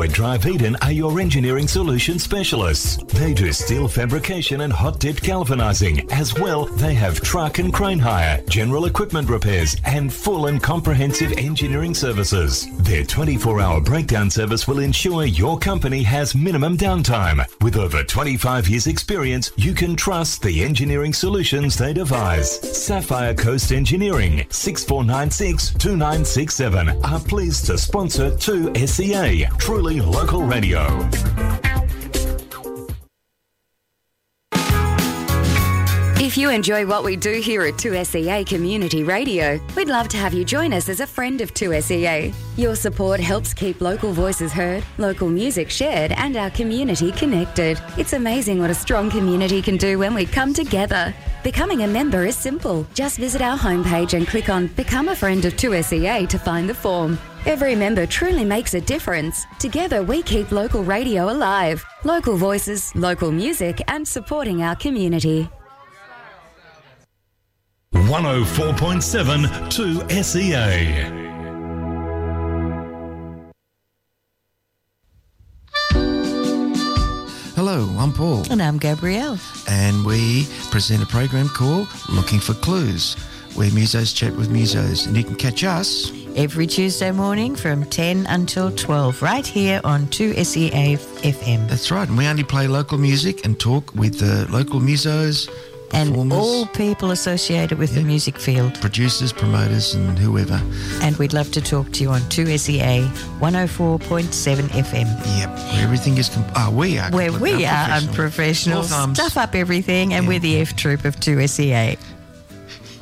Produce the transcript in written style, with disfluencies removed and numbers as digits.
Howard Drive, Eden are your engineering solution specialists. They do steel fabrication and hot dip galvanizing. As well, they have truck and crane hire, general equipment repairs, and full and comprehensive engineering services. Their 24-hour breakdown service will ensure your company has minimum downtime. With over 25 years experience, you can trust the engineering solutions they devise. Sapphire Coast Engineering, 6496-2967, are pleased to sponsor 2SEA, truly local radio. If you enjoy what we do here at 2SEA Community Radio, we'd love to have you join us as a friend of 2SEA. Your support helps keep local voices heard, local music shared, and our community connected. It's amazing what a strong community can do when we come together. Becoming a member is simple. Just visit our homepage and click on Become a Friend of 2SEA to find the form. Every member truly makes a difference. Together we keep local radio alive. Local voices, local music, and supporting our community. 104.7 2SEA. Hello, I'm Paul. And I'm Gabrielle. And we present a program called Looking for Clues, where musos chat with musos. And you can catch us every Tuesday morning from 10 until 12, right here on 2SEA FM. That's right. And we only play local music and talk with the local musos, and all people associated with the music field. Producers, promoters and whoever. And we'd love to talk to you on 2SEA 104.7 FM. Yep, where everything is... we are. Where we are unprofessional. Stuff up everything, and we're the F Troop of 2SEA.